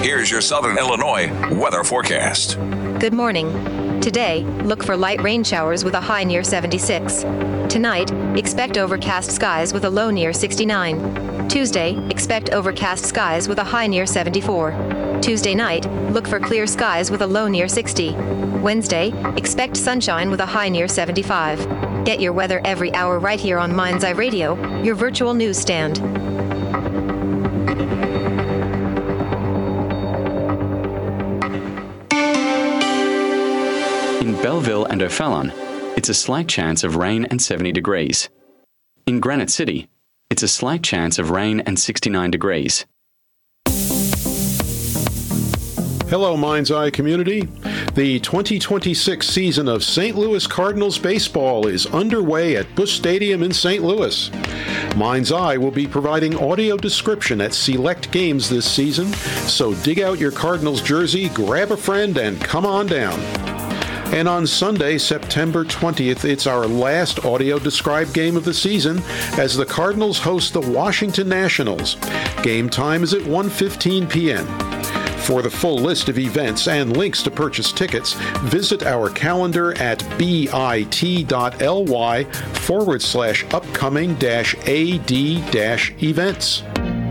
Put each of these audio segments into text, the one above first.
Here's your Southern Illinois weather forecast. Good morning. Today, look for light rain showers with a high near 76. Tonight, expect overcast skies with a low near 69. Tuesday, expect overcast skies with a high near 74. Tuesday night, look for clear skies with a low near 60. Wednesday, expect sunshine with a high near 75. Get your weather every hour right here on Mind's Eye Radio, your virtual newsstand. In Belleville and O'Fallon, it's a slight chance of rain and 70 degrees. In Granite City, it's a slight chance of rain and 69 degrees. Hello, Mind's Eye community. The 2026 season of St. Louis Cardinals baseball is underway at Busch Stadium in St. Louis. Mind's Eye will be providing audio description at select games this season, so dig out your Cardinals jersey, grab a friend, and come on down. And on Sunday, September 20th, it's our last audio-described game of the season as the Cardinals host the Washington Nationals. Game time is at 1:15 p.m. For the full list of events and links to purchase tickets, visit our calendar at bit.ly/upcoming-ad-events.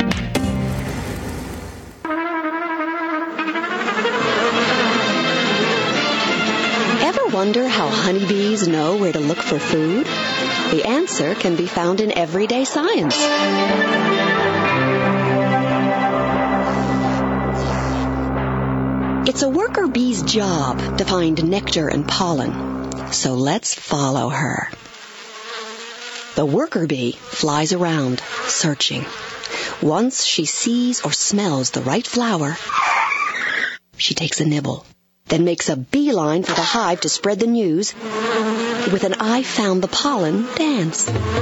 Wonder how honeybees know where to look for food? The answer can be found in Everyday Science. It's a worker bee's job to find nectar and pollen, so let's follow her. The worker bee flies around, searching. Once she sees or smells the right flower, she takes a nibble, then makes a beeline for the hive to spread the news with an I found the pollen dance.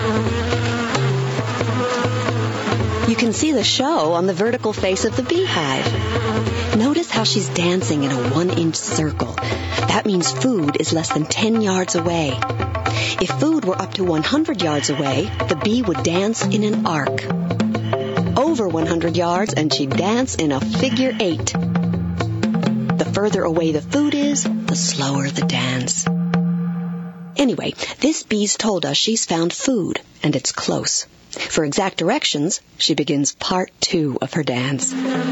You can see the show on the vertical face of the beehive. Notice how she's dancing in a 1-inch circle. That means food is less than 10 yards away. If food were up to 100 yards away, the bee would dance in an arc. Over 100 yards, and she'd dance in a figure 8. The further away the food is, the slower the dance. Anyway, this bee's told us she's found food, and it's close. For exact directions, she begins part 2 of her dance.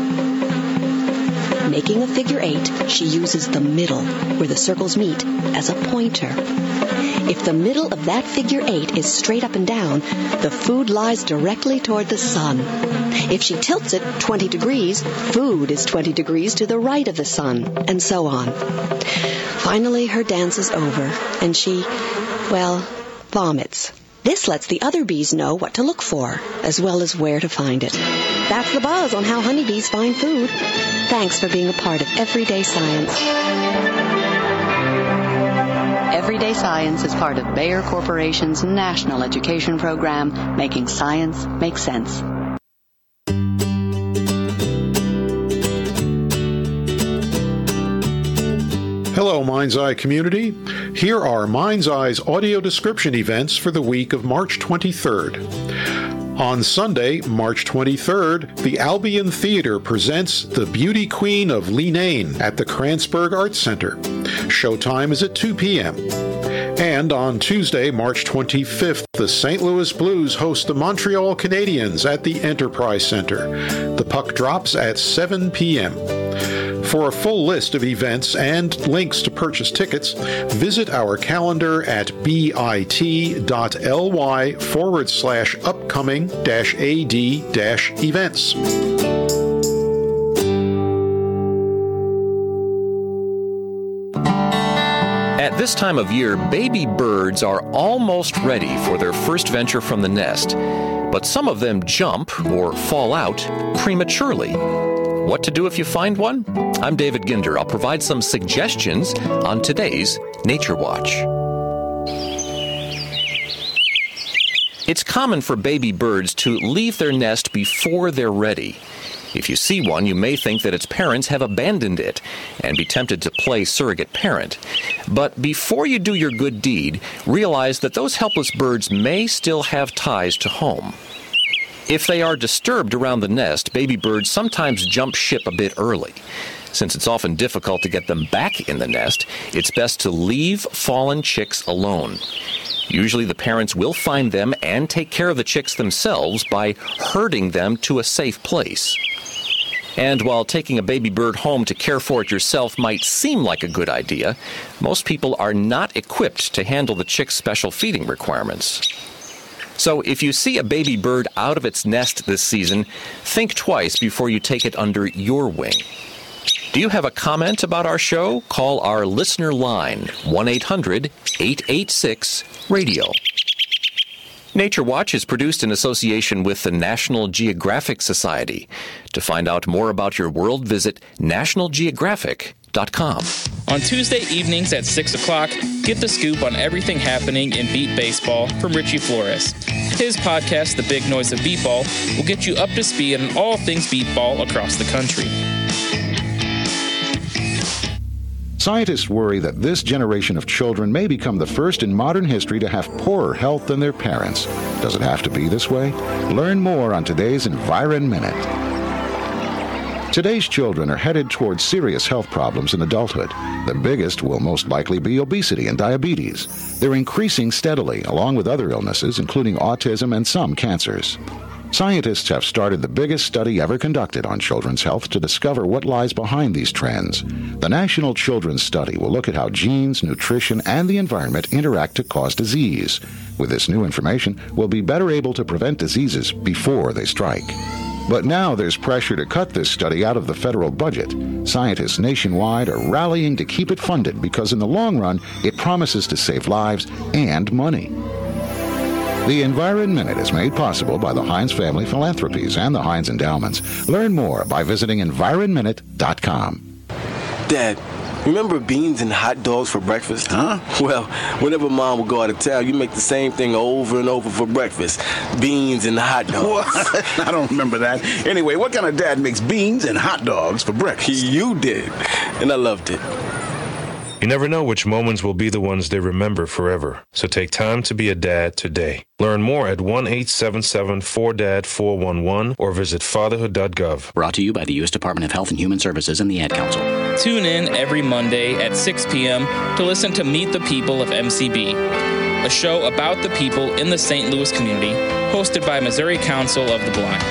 Making a figure 8, she uses the middle, where the circles meet, as a pointer. If the middle of that figure 8 is straight up and down, the food lies directly toward the sun. If she tilts it 20 degrees, food is 20 degrees to the right of the sun, and so on. Finally, her dance is over, and she, vomits. This lets the other bees know what to look for, as well as where to find it. That's the buzz on how honeybees find food. Thanks for being a part of Everyday Science. Everyday Science is part of Bayer Corporation's national education program, making science make sense. Hello, Mind's Eye community. Here are Mind's Eye's audio description events for the week of March 23rd. On Sunday, March 23rd, the Albion Theater presents The Beauty Queen of Leenane at the Kranzberg Arts Center. Showtime is at 2 p.m. And on Tuesday, March 25th, the St. Louis Blues host the Montreal Canadiens at the Enterprise Center. The puck drops at 7 p.m. For a full list of events and links to purchase tickets, visit our calendar at bit.ly/upcoming-ad-events. At this time of year, baby birds are almost ready for their first venture from the nest, but some of them jump or fall out prematurely. What to do if you find one? I'm David Ginder. I'll provide some suggestions on today's Nature Watch. It's common for baby birds to leave their nest before they're ready. If you see one, you may think that its parents have abandoned it and be tempted to play surrogate parent. But before you do your good deed, realize that those helpless birds may still have ties to home. If they are disturbed around the nest, baby birds sometimes jump ship a bit early. Since it's often difficult to get them back in the nest, it's best to leave fallen chicks alone. Usually the parents will find them and take care of the chicks themselves by herding them to a safe place. And while taking a baby bird home to care for it yourself might seem like a good idea, most people are not equipped to handle the chick's special feeding requirements. So if you see a baby bird out of its nest this season, think twice before you take it under your wing. Do you have a comment about our show? Call our listener line, 1-800-886-RADIO. Nature Watch is produced in association with the National Geographic Society. To find out more about your world, visit nationalgeographic.com. On Tuesday evenings at 6 o'clock, get the scoop on everything happening in beat baseball from Richie Flores. His podcast, The Big Noise of Beatball, will get you up to speed on all things beatball across the country. Scientists worry that this generation of children may become the first in modern history to have poorer health than their parents. Does it have to be this way? Learn more on today's Environ Minute. Today's children are headed towards serious health problems in adulthood. The biggest will most likely be obesity and diabetes. They're increasing steadily, along with other illnesses, including autism and some cancers. Scientists have started the biggest study ever conducted on children's health to discover what lies behind these trends. The National Children's Study will look at how genes, nutrition, and the environment interact to cause disease. With this new information, we'll be better able to prevent diseases before they strike. But now there's pressure to cut this study out of the federal budget. Scientists nationwide are rallying to keep it funded because in the long run, it promises to save lives and money. The Environ Minute is made possible by the Heinz Family Philanthropies and the Heinz Endowments. Learn more by visiting environminute.com. Dad, remember beans and hot dogs for breakfast? Huh? Well, whenever Mom would go out of town, you make the same thing over and over for breakfast. Beans and hot dogs. I don't remember that. Anyway, what kind of dad makes beans and hot dogs for breakfast? You did, and I loved it. You never know which moments will be the ones they remember forever. So take time to be a dad today. Learn more at 1-877-4DAD-411 or visit fatherhood.gov. Brought to you by the U.S. Department of Health and Human Services and the Ad Council. Tune in every Monday at 6 p.m. to listen to Meet the People of MCB, a show about the people in the St. Louis community, hosted by Missouri Council of the Blind.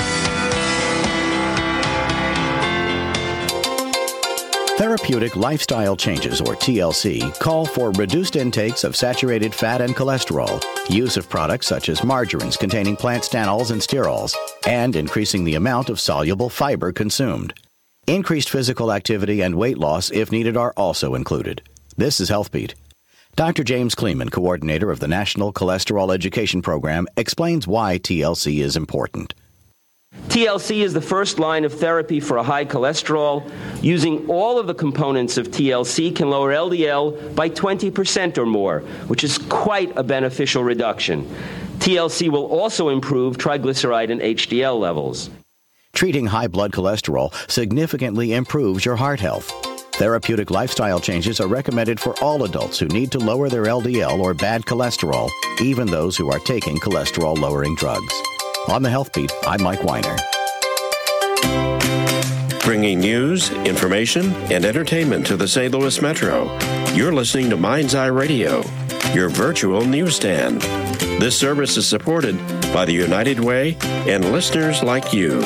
Therapeutic lifestyle changes, or TLC, call for reduced intakes of saturated fat and cholesterol, use of products such as margarines containing plant stanols and sterols, and increasing the amount of soluble fiber consumed. Increased physical activity and weight loss, if needed, are also included. This is HealthBeat. Dr. James Kleeman, coordinator of the National Cholesterol Education Program, explains why TLC is important. TLC is the first line of therapy for a high cholesterol. Using all of the components of TLC can lower LDL by 20% or more, which is quite a beneficial reduction. TLC will also improve triglyceride and HDL levels. Treating high blood cholesterol significantly improves your heart health. Therapeutic lifestyle changes are recommended for all adults who need to lower their LDL or bad cholesterol, even those who are taking cholesterol-lowering drugs. On the Health Beat, I'm Mike Weiner. Bringing news, information, and entertainment to the St. Louis Metro. You're listening to Mind's Eye Radio, your virtual newsstand. This service is supported by the United Way and listeners like you.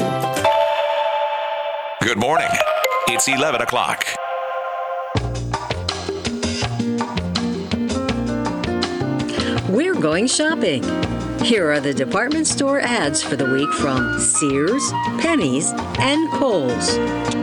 Good morning. It's 11 o'clock. We're going shopping. Here are the department store ads for the week from Sears, Penny's, and Kohl's.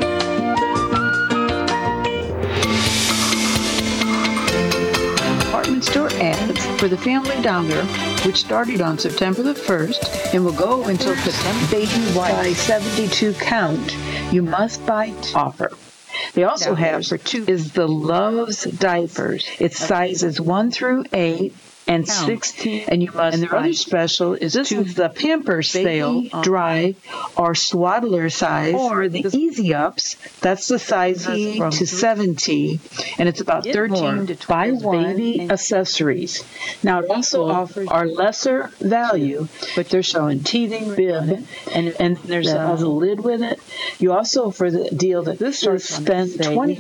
Department store ads for the Family Dollar, which started on September the 1st and will go until September. Baby wipes by 72 count. You must buy offer. They also have for $2 is the Love's diapers. It's sizes 1 through 8. and 16, and you must. And their other special is this is the Pampers sale, dry or swaddler size, or the Easy Ups. That's the size E to 7T, and it's about 13 to 12 baby accessories. Now it also offers our lesser value, but they're showing teething bib, and there's has a lid with it. You also, for the deal that this is, spend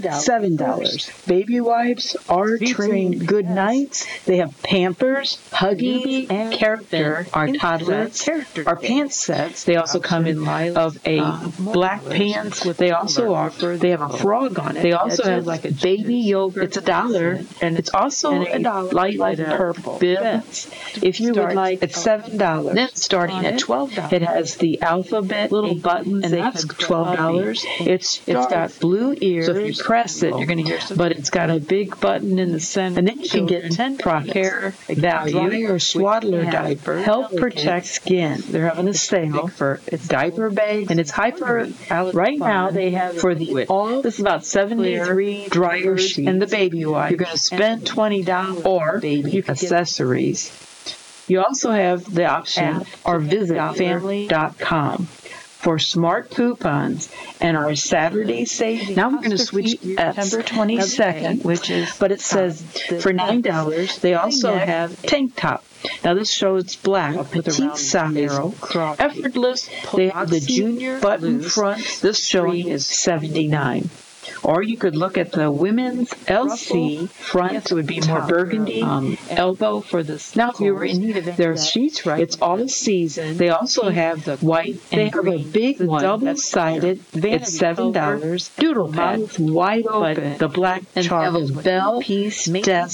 $27. Baby wipes are trained good nights. They have Pampers, Huggies, and Character, our toddlers, our pants sets. They also come in of a black pants. They also offer, they have a frog on it. They also have like a baby yogurt. It's $1, and it's also $1 light purple bib. If you would like, it's $7. Then starting at $12, it has the alphabet little buttons, and that's $12. It's got blue ears, so if you press it, you're going to hear some, but it's got a big button in the center, and then you can get 10 hair value or swaddler diaper, help protect skin. They're having a sale for its diaper bags, and it's hyper. Right now they have for the all. This is about 73 dryer sheets and the baby wipes. You're going to spend $20 or baby accessories. You also have the option or visit family.com for smart coupons and our Saturday savings. Now we're going to switch September 22nd, but it says for $9, they also have tank top. Now this shows black, petite size, effortless. They have the junior button front. This showing is $79. Or you could look at the women's LC front. It would be more burgundy. Elbow for the now if you were in need of their sheets, right? It's all season. They also have the white and they have a big one, double-sided. It's $7. Doodle mouth wide open. The black chocolate bell piece desk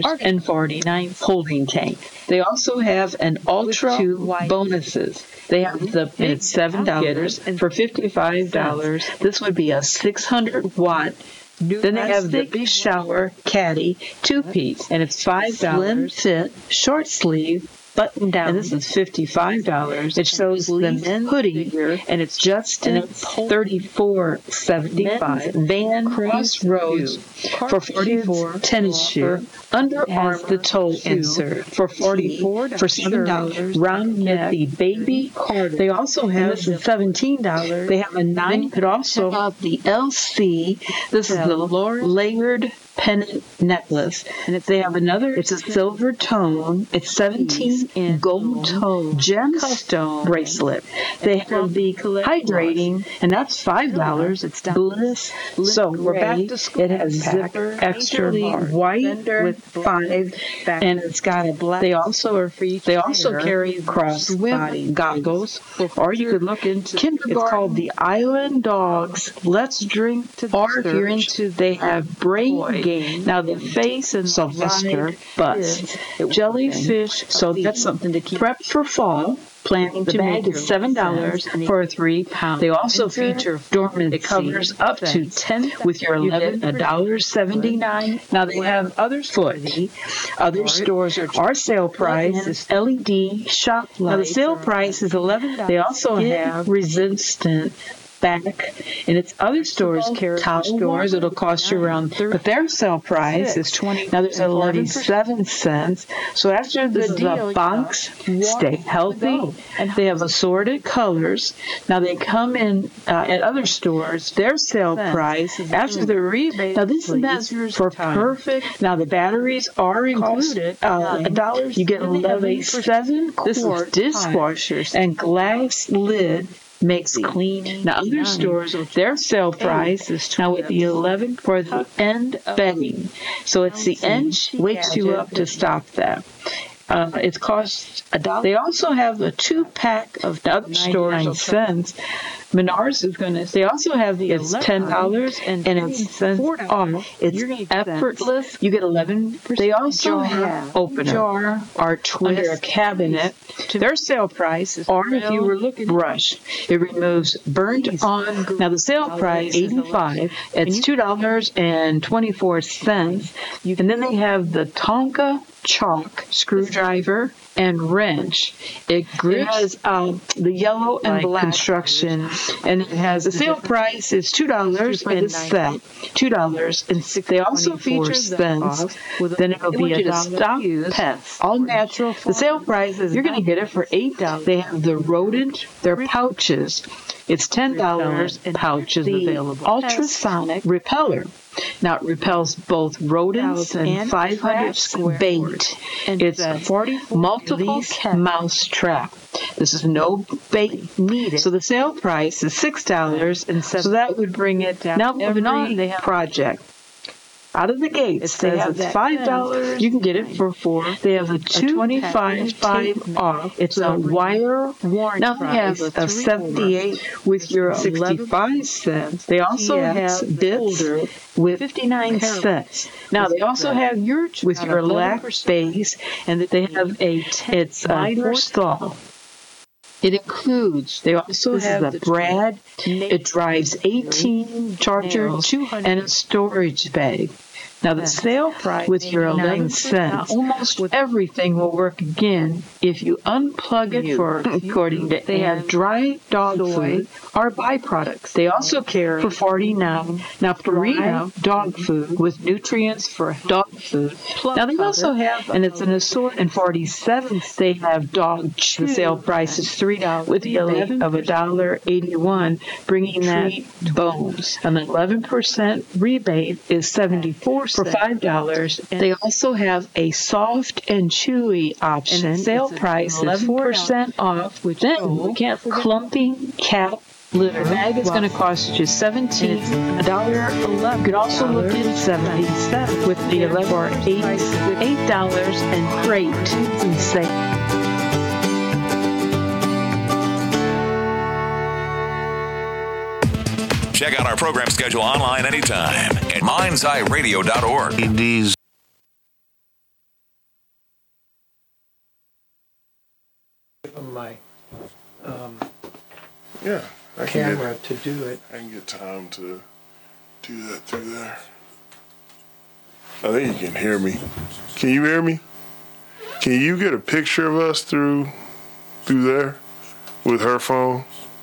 $49 holding tank. They also have an ultra bonuses. They have the it's $7 for $55. This would be a 600-watt. Then they have the big shower caddy 2-piece, and it's $5. Slim fit, short sleeve, button down. And this is $55. It shows the men's hoodie, and it's just $34.75. Van Crossroads for $44. Tennis shoe. Under Armour the toe insert for $44 for $7. Round neck the baby Carter. They also have this is $17. They have a 9. You could also have the LC. This is the layered pendant necklace, and they have another. It's a silver tone. It's 17 gold tone gemstone bracelet. They have the hydrating, and that's $5. It's Bliss. So we're back to school. It has zipper, extra white with 5, and it's got a black. They also are free. They also carry crossbody goggles, or you could look into kindergarten. It's called the Island Dogs. Let's drink to the or if you're into, they have brain. Now the face and Sylvester bust, jellyfish, so that's something to keep. Prep for fall. Planning to make is $7 for a 3-pound. They also feature dormancy. It covers up to 10 with your 11 $1.79. Now they have other foot. Other stores are our sale price is LED shop light. Now the sale price is $11. They also have resistant back, and it's other stores, towel stores, it'll cost you around $30, but their sale price is $20. Now there's 11 cents. So after the box, stay healthy. They have assorted colors. Now they come in at other stores. Their sale price after the rebate. Now this is meant for perfect. Now the batteries are included. $1. You get a 7-quart. This is dishwashers and glass lid. Makes cleaning. Now other stores, their sale price is now with the 11 for the end bedding. So it's the end wakes you up to stop that. It costs $1. They also have a 2-pack of the other stores 9 cents. Menards is going to. They also have the it's $10 and it's $4 off. It's effortless. You get 11%. They also have opener or twist under a cabinet. Their sale price is, or if you were looking brush, it removes burnt on. Now the sale price $85. It's $2.24. And then they have the Tonka chalk screwdriver and wrench. It has the yellow and black construction, and it has the sale price is $2 for this set. $2, they also feature scents. Then it'll be a stock pets, all natural. The sale price is you're going to get it for $8. They have the rodent, their pouches. It's $10 pouches available. Ultrasonic repeller. Now it repels both rodents and 500 bait. It's a 40 multiple mouse trap. This is no bait needed. So the sale price is $6, so that would bring it down. Now moving on, they have project. Out of the gates, they have $5. You can get it for $4. They have a 225 off. It's a wire warranty. Now they have a 78 with your 65 cents. They also have bits with 59 cents. Now they also have your with your lac base, and they have it's a stall. It includes, they also have the Brad, it drives 18 charger and a storage bag. Now the sale price with your 11 cents, almost everything will work again if you unplug it for, according to, they have dry dog food or byproducts. They also carry for $49. Now Purina dog food with nutrients for dog food. Now they also have, and it's an assortment, and 47 they have dog chew. The sale price is $3 with the rebate of $1.81, bringing that bones. An 11% rebate is $74 for $5. They also have a soft and chewy option. And sale price is 4% off. Then we can't forget clumping cat litter bag is going to cost you $17.11. You could also look at 77 with the 11 or $8 and great and sale. Check out our program schedule online anytime at mindseyeradio.org. These my I camera to do it. I can get time to do that through there. I think you can hear me. Can you hear me? Can you get a picture of us through there with her phone?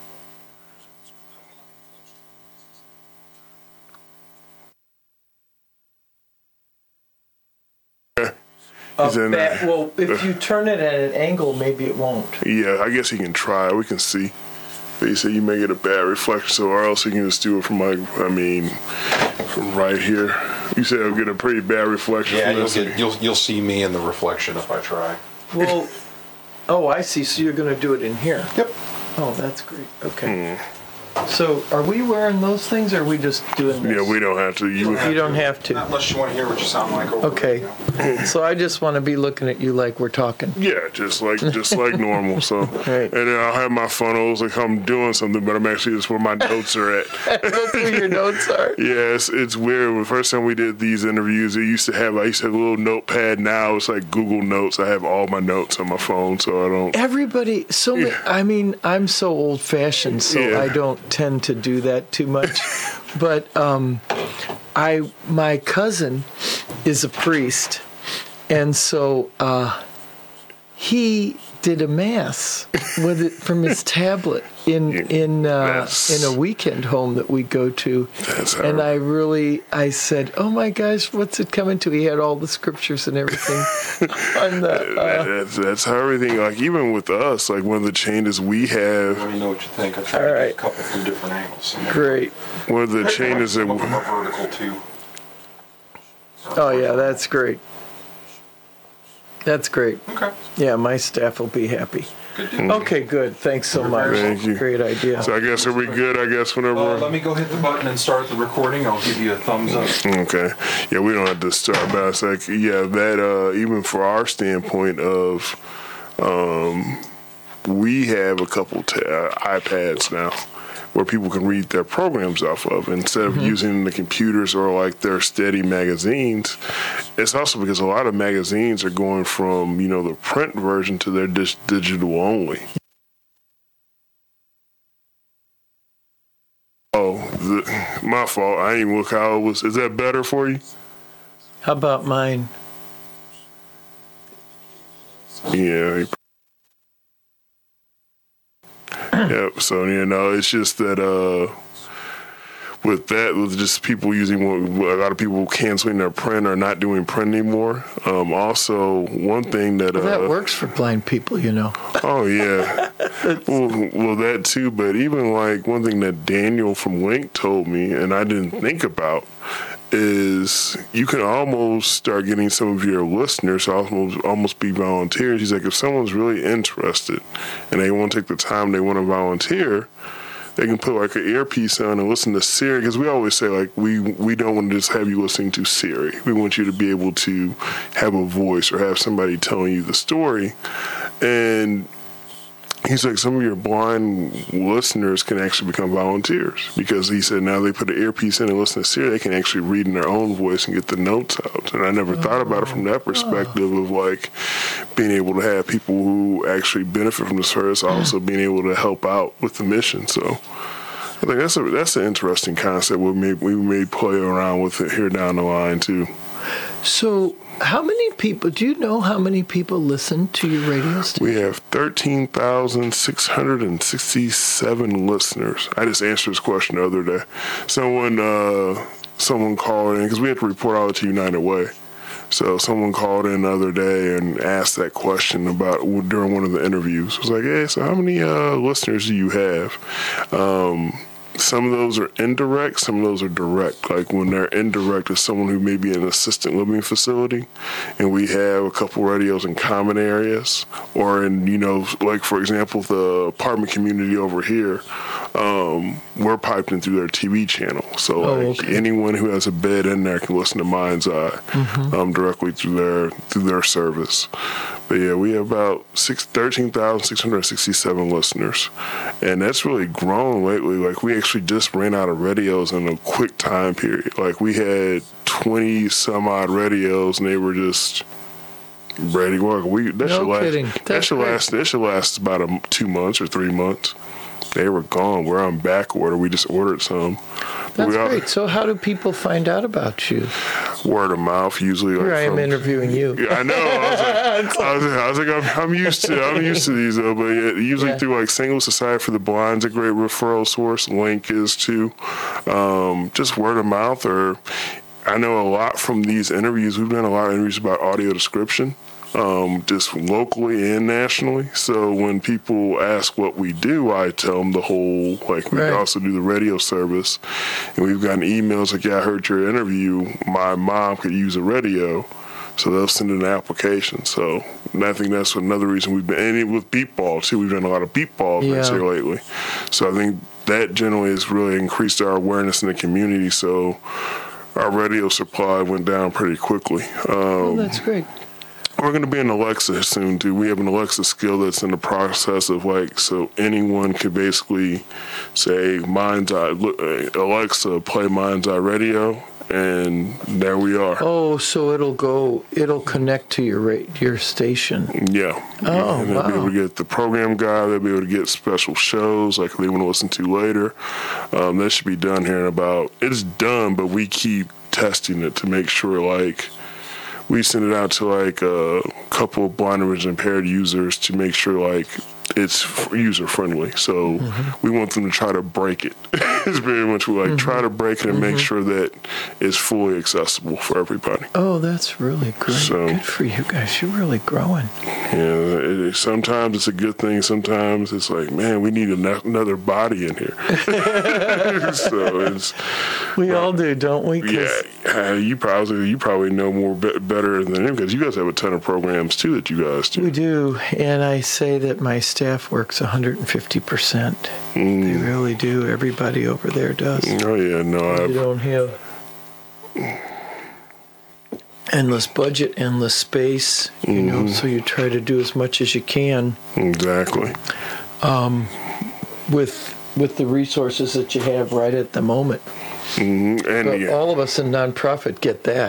Well, if you turn it at an angle, maybe it won't. Yeah, I guess he can try. We can see. But he said you may get a bad reflection, so or else he can just do it from from right here. You said it'll get a pretty bad reflection. Yeah, you'll see me in the reflection if I try. Well, I see. So you're going to do it in here. Yep. Oh, that's great. Okay. So, are we wearing those things, or are we just doing this? Yeah, we don't have to. You don't have to. Not unless you want to hear what you sound like over Okay. So I just want to be looking at you like we're talking. Yeah, just like normal. So, right. And then I'll have my funnels like I'm doing something, but I'm actually just where my notes are at. That's where your notes are. Yes, it's weird. The first time we did these interviews, I used to have a little notepad. Now it's like Google Notes. I have all my notes on my phone, so I don't. Everybody, I'm so old-fashioned, so I don't tend to do that too much. But my cousin is a priest, and so he did a mass with it from his tablet in a weekend home that we go to. And I said, oh my gosh, what's it coming to? He had all the scriptures and everything on the that's how everything, like even with us, like one of the changes we have. Let me know what you think. I tried to get a couple from different angles. Great. One of the changes that some of them are vertical too. Oh yeah, that's great. That's great. Okay. Yeah, my staff will be happy. Good deal. Okay, good. Thanks so much. Thank you. Great idea. So I guess are we good? I guess whenever. Let me go hit the button and start the recording. I'll give you a thumbs up. Okay. Yeah, we don't have to start, but it's like that even for our standpoint of, we have a couple iPads now where people can read their programs off of instead of using the computers or like their steady magazines. It's also because a lot of magazines are going from, the print version to their digital only. Oh, my fault. I didn't even look how it was. Is that better for you? How about mine? Yeah. Yep. So, it's just that with just people using a lot of people canceling their print or not doing print anymore. Also, one thing that that works for blind people, Oh yeah, well that too. But even like one thing that Daniel from Link told me, and I didn't think about, is you can almost start getting some of your listeners almost be volunteers. He's like, if someone's really interested and they want to take the time, they want to volunteer, they can put like an earpiece on and listen to Siri, because we always say like we don't want to just have you listening to Siri. We want you to be able to have a voice or have somebody telling you the story. And he's like, some of your blind listeners can actually become volunteers, because he said now they put an earpiece in and listen to Siri, they can actually read in their own voice and get the notes out. And I never thought about it from that perspective of like being able to have people who actually benefit from the service also being able to help out with the mission. So I think that's an interesting concept we may play around with it here down the line too. So how many people, do you know how many people listen to your radio station? We have 13,667 listeners. I just answered this question the other day. Someone called in, because we have to report all to United Way. So someone called in the other day and asked that question during one of the interviews. It was like, hey, so how many listeners do you have? Some of those are indirect, some of those are direct. Like when they're indirect, is someone who may be in an assisted living facility, and we have a couple radios in common areas, or in, like for example, the apartment community over here, we're piped in through their TV channel. So anyone who has a bed in there can listen to Mind's Eye directly through their service. But yeah, we have about 13,667 listeners, and that's really grown lately. Like we actually just ran out of radios in a quick time period. Like we had 20 some odd radios, and they were just ready to work. That should last about 2 months or 3 months. They were gone. We're on back order. We just ordered some. That's great. So how do people find out about you? Word of mouth, usually. Here I am interviewing you. Yeah, I know. I was like, I'm used to these though. But usually through like St. Louis Society for the Blind's a great referral source. Link is too. Just word of mouth, or I know a lot from these interviews. We've done a lot of interviews about audio description. Just locally and nationally. So when people ask what we do, I tell them the whole, like we also do the radio service. And we've gotten emails like, yeah, I heard your interview. My mom could use a radio. So they'll send in an application. So I think that's another reason we've been, and with beep ball too, we've done a lot of beep ball events here lately. So I think that generally has really increased our awareness in the community. So our radio supply went down pretty quickly. That's great. We're going to be in Alexa soon, too. We have an Alexa skill that's in the process of, like, so anyone could basically say, Mind's Eye, Alexa, play Mind's Eye Radio, and there we are. Oh, so it'll connect to your station. Yeah. Oh, and they'll be able to get the program guide. They'll be able to get special shows like they want to listen to later. That should be done here in it's done, but we keep testing it to make sure, like, we send it out to like a couple of blind and visually impaired users to make sure like it's user friendly. So we want them to try to break it. It's very much like try to break it and make sure that it's fully accessible for everybody. Oh, that's really great. So, good for you guys. You're really growing. Yeah, sometimes it's a good thing. Sometimes it's like, man, we need another body in here. We all do, don't we? Yeah, you probably know more better than him, because you guys have a ton of programs too that you guys do. We do, and I say that my staff works 150%. They really do. Everybody over there does. Oh yeah, no, you don't have endless budget, endless space. You know, so you try to do as much as you can. Exactly. With the resources that you have right at the moment. And but all of us in nonprofit get that.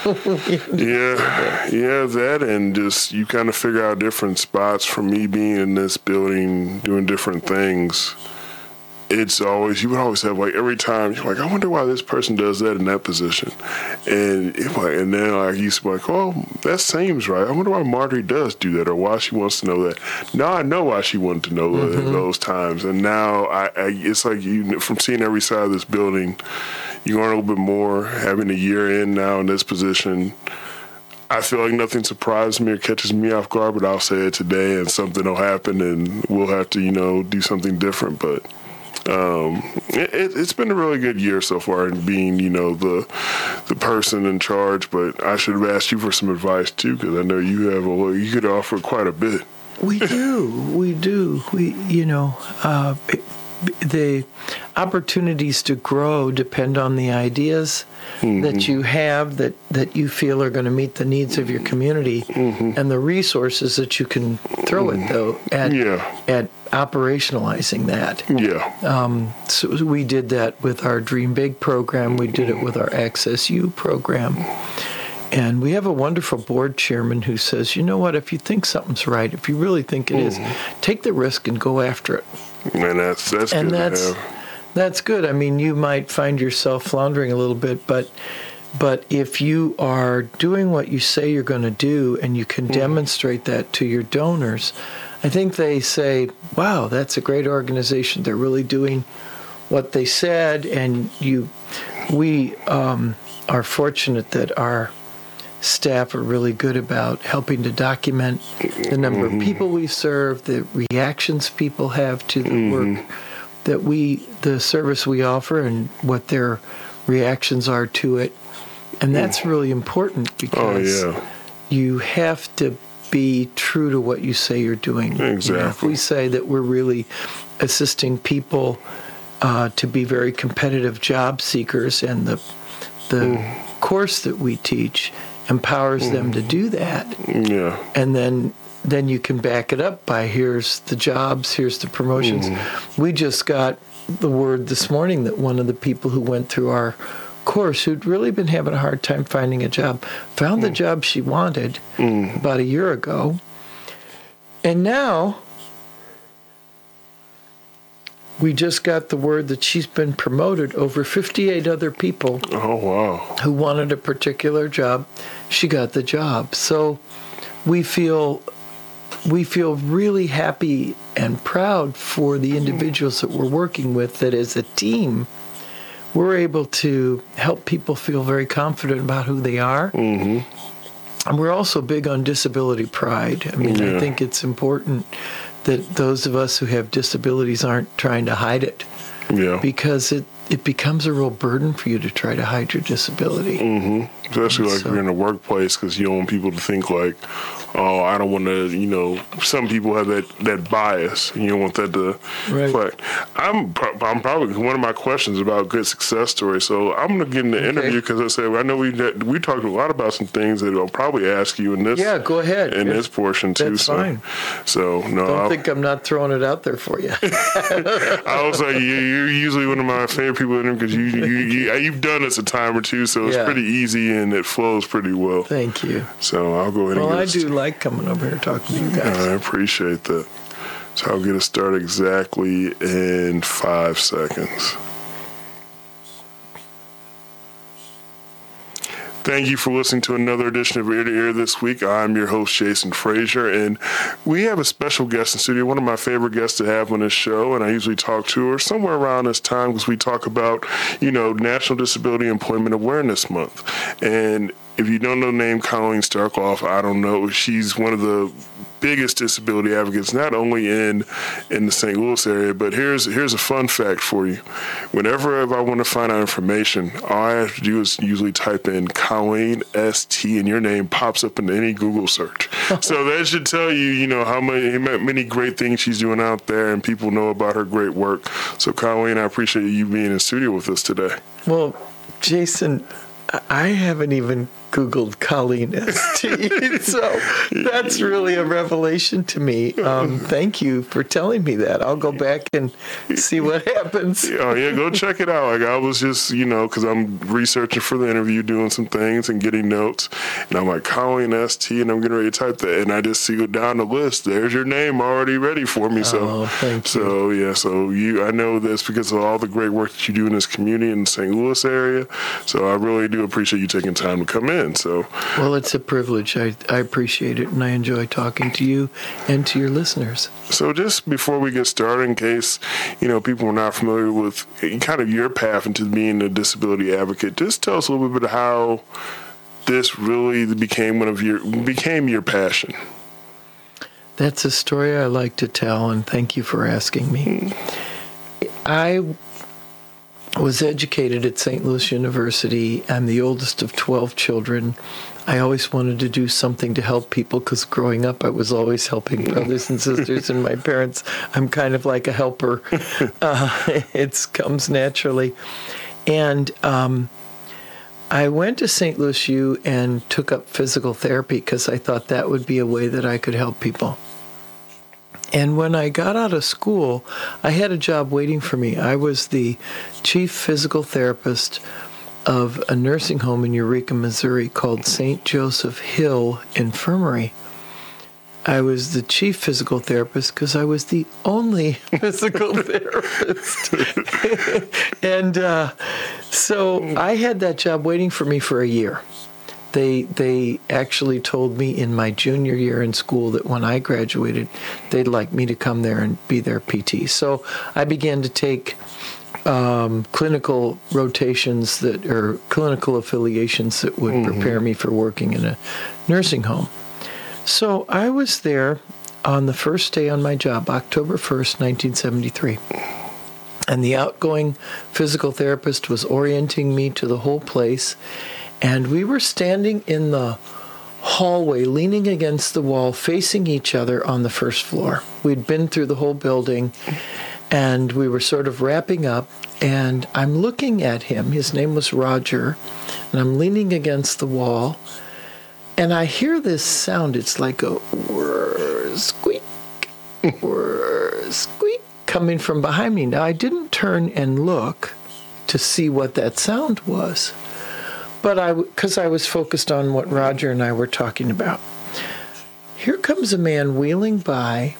That, and just you kind of figure out different spots. For me being in this building doing different things, it's always, you would always have, like, every time, you're like, I wonder why this person does that in that position. And then, like, you used to be like, oh, that seems right. I wonder why Marjorie does do that or why she wants to know that. Now I know why she wanted to know those times. And now it's like from seeing every side of this building, you learn a little bit more. Having a year in now in this position, I feel like nothing surprises me or catches me off guard, but I'll say it today and something will happen and we'll have to, do something different. But it's been a really good year so far in being, the person in charge. But I should have asked you for some advice too, because I know you could offer quite a bit. We do. The opportunities to grow depend on the ideas that you have that you feel are going to meet the needs of your community, and the resources that you can throw at operationalizing that. So we did that with our Dream Big program. We did it with our Access U program. And we have a wonderful board chairman who says, you know what, if you think something's right, if you really think it is, take the risk and go after it. And that's good to have. That's good. I mean, you might find yourself floundering a little bit, but if you are doing what you say you're going to do and you can demonstrate that to your donors, I think they say, wow, that's a great organization. They're really doing what they said. And we are fortunate that our staff are really good about helping to document the number of people we serve, the reactions people have to the work that the service we offer, and what their reactions are to it. And that's really important because you have to be true to what you say you're doing. Exactly. If we say that we're really assisting people to be very competitive job seekers, and the course that we teach empowers them to do that. And then you can back it up by here's the jobs, here's the promotions. We just got the word this morning that one of the people who went through our course, who'd really been having a hard time finding a job, found the job she wanted about a year ago. And now we just got the word that she's been promoted over 58 other people. Oh, wow. Who wanted a particular job. She got the job. So we feel really happy and proud for the individuals that we're working with, that as a team, we're able to help people feel very confident about who they are. And we're also big on disability pride. I mean, I think it's important that those of us who have disabilities aren't trying to hide it. Because it becomes a real burden for you to try to hide your disability. Especially like you're in a workplace, because you don't want people to think like, oh, I don't want to, some people have that bias, and you don't want that to reflect. I'm probably, one of my questions about good success stories, so I'm going to get in the interview, because I know we talked a lot about some things that I'll probably ask you in this. Yeah, go ahead. In this portion too. That's fine. So no, don't think I'm not throwing it out there for you. I was like, you're usually one of my favorite people in there, because you've done this a time or two, so it's pretty easy and it flows pretty well. Thank you. So I'll go ahead and I do like coming over here talking to you guys. I appreciate that. So I'll get us started exactly in 5 seconds. Thank you for listening to another edition of Ear to Ear this week. I'm your host, Jason Frazier, and we have a special guest in studio, one of my favorite guests to have on this show, and I usually talk to her somewhere around this time because we talk about, National Disability Employment Awareness Month. And if you don't know the name Colleen Starkloff, I don't know. She's one of the biggest disability advocates, not only in the St. Louis area, but here's a fun fact for you. Whenever I want to find out information, all I have to do is usually type in Colleen ST, and your name pops up in any Google search. So that should tell you, how many great things she's doing out there, and people know about her great work. So Colleen, I appreciate you being in studio with us today. Well, Jason, I haven't even Googled Colleen ST. So that's really a revelation to me. Thank you for telling me that. I'll go back and see what happens. Oh, yeah, go check it out. Like, I was just, because I'm researching for the interview, doing some things and getting notes. And I'm like, Colleen ST, and I'm getting ready to type that. And I just see down the list. There's your name already ready for me. So, thank you. So, yeah, I know this because of all the great work that you do in this community in the St. Louis area. So I really do appreciate you taking time to come in. So, well, it's a privilege. I appreciate it, and I enjoy talking to you and to your listeners. So just before we get started, in case, people are not familiar with kind of your path into being a disability advocate, just tell us a little bit of how this really became your passion. That's a story I like to tell, and thank you for asking me. I was educated at St. Louis University. I'm the oldest of 12 children. I always wanted to do something to help people because growing up I was always helping brothers and sisters and my parents. I'm kind of like a helper. It comes naturally. And I went to St. Louis U and took up physical therapy because I thought that would be a way that I could help people. And when I got out of school, I had a job waiting for me. I was the chief physical therapist of a nursing home in Eureka, Missouri called St. Joseph Hill Infirmary. I was the chief physical therapist because I was the only physical therapist. And so I had that job waiting for me for a year. They actually told me in my junior year in school that when I graduated, they'd like me to come there and be their PT. So I began to take clinical rotations or clinical affiliations that would prepare me for working in a nursing home. So I was there on the first day on my job, October 1st, 1973. And the outgoing physical therapist was orienting me to the whole place. And we were standing in the hallway, leaning against the wall, facing each other on the first floor. We'd been through the whole building, and we were sort of wrapping up. And I'm looking at him. His name was Roger. And I'm leaning against the wall. And I hear this sound. It's like a whir, squeak, whir, squeak, coming from behind me. Now, I didn't turn and look to see what that sound was. But because I was focused on what Roger and I were talking about. Here comes a man wheeling by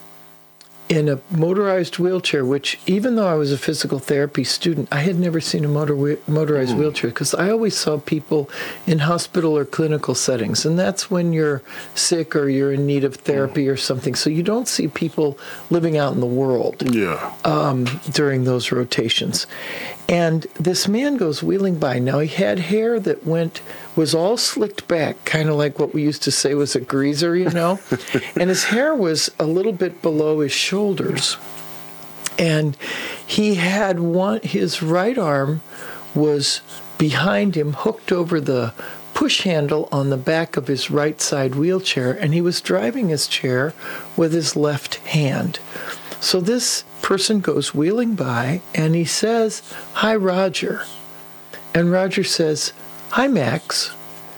in a motorized wheelchair, which even though I was a physical therapy student, I had never seen a motorized wheelchair because I always saw people in hospital or clinical settings. And that's when you're sick or you're in need of therapy or something. So you don't see people living out in the world during those rotations. And this man goes wheeling by. Now, he had hair that was all slicked back, kind of like what we used to say was a greaser, And his hair was a little bit below his shoulders. And he had his right arm was behind him, hooked over the push handle on the back of his right side wheelchair, and he was driving his chair with his left hand. So this person goes wheeling by, and he says, "Hi, Roger." And Roger says, "Hi, Max."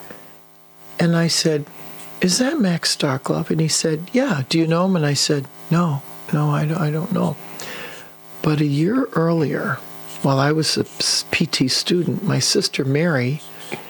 And I said, "Is that Max Starkloff?" And he said, "Yeah. Do you know him?" And I said, No, I don't know. But a year earlier, while I was a PT student, my sister Mary,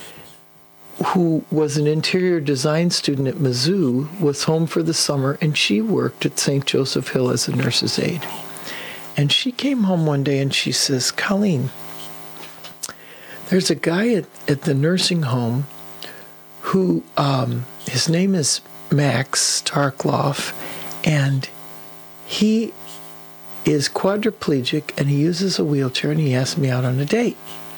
who was an interior design student at Mizzou, was home for the summer, and she worked at St. Joseph Hill as a nurse's aide. And she came home one day and she says, "Colleen, there's a guy at the nursing home who, his name is Max Starkloff, and he is quadriplegic and he uses a wheelchair, and he asked me out on a date."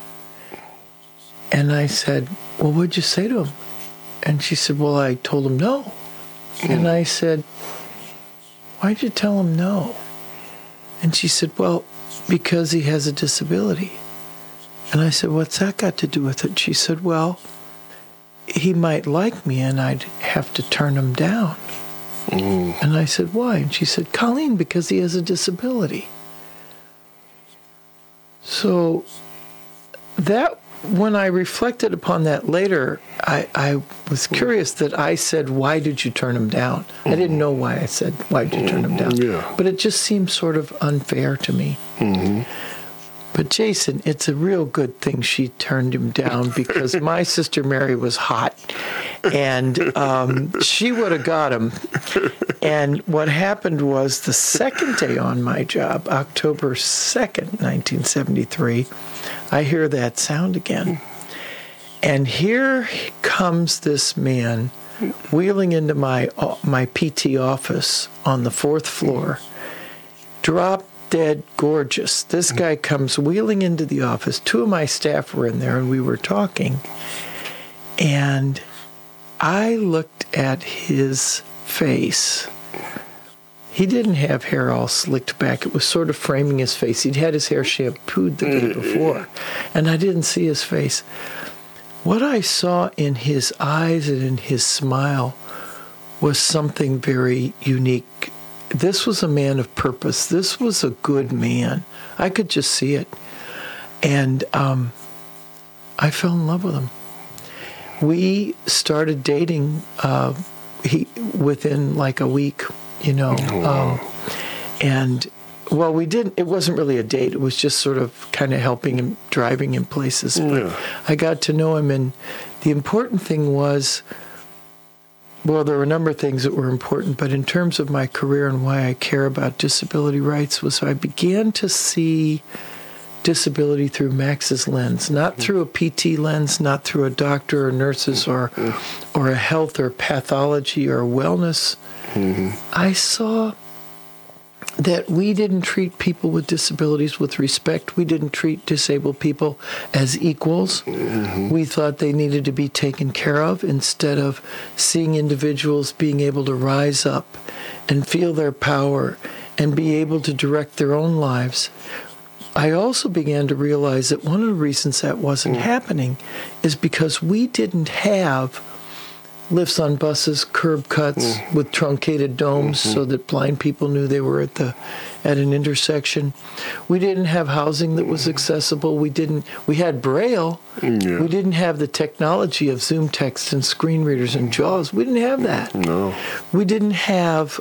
And I said, "Well, what'd you say to him?" And she said, "Well, I told him no." And I said, "Why'd you tell him no?" And she said, "Well, because he has a disability." And I said, "What's that got to do with it?" She said, "Well, he might like me and I'd have to turn him down." And I said, "Why?" And she said, "Colleen, because he has a disability." So when I reflected upon that later, I was curious that I said, why did you turn him down? I didn't know why I said, why did you turn him down? Yeah. But it just seemed sort of unfair to me. Mm-hmm. But Jason, it's a real good thing she turned him down, because my sister Mary was hot, and she would have got him. And what happened was, the second day on my job, October 2nd, 1973, I hear that sound again. And here comes this man wheeling into my PT office on the 4th floor, drop dead gorgeous. This guy comes wheeling into the office. 2 of my staff were in there, and we were talking. And I looked at his face. He didn't have hair all slicked back. It was sort of framing his face. He'd had his hair shampooed the day before, and I didn't see his face. What I saw in his eyes and in his smile was something very unique. This was a man of purpose. This was a good man. I could just see it. And I fell in love with him. We started dating within like a week, you know. Well, we didn't, it wasn't really a date. It was just sort of kind of helping him, driving him places. But I got to know him, and the important thing was, well, there were a number of things that were important, but in terms of my career and why I care about disability rights was I began to see disability through Max's lens, not through a PT lens, not through a doctor or nurses or a health or pathology or wellness. I saw that we didn't treat people with disabilities with respect. We didn't treat disabled people as equals. We thought they needed to be taken care of, instead of seeing individuals being able to rise up and feel their power and be able to direct their own lives. I also began to realize that one of the reasons that wasn't happening is because we didn't have lifts on buses, curb cuts with truncated domes so that blind people knew they were at an intersection. We didn't have housing that was accessible. We had Braille. We didn't have the technology of Zoom text and screen readers and JAWS. We didn't have that. No. We didn't have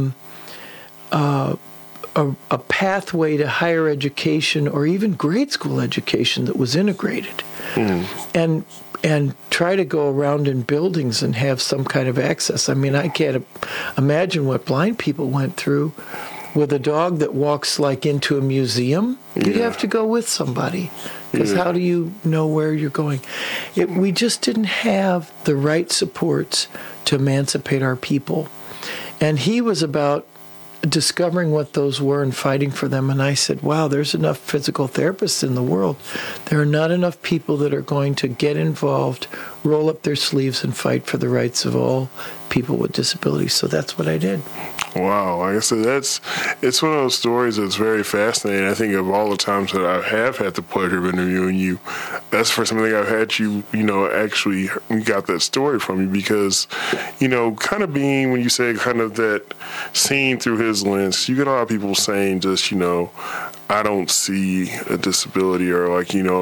a pathway to higher education or even grade school education that was integrated. And try to go around in buildings and have some kind of access. I mean, I can't imagine what blind people went through with a dog that walks like into a museum. You'd have to go with somebody, because how do you know where you're going? We just didn't have the right supports to emancipate our people. And he was about discovering what those were and fighting for them. And I said, wow, there's enough physical therapists in the world. There are not enough people that are going to get involved, roll up their sleeves, and fight for the rights of all people with disabilities. So that's what I did. Wow. Like I said, it's one of those stories that's very fascinating. I think of all the times that I have had the pleasure of interviewing you, that's the first time I think I've had you, actually got that story from you, because, kind of being, when you say kind of that seeing through his lens, you get a lot of people saying just, I don't see a disability, or like,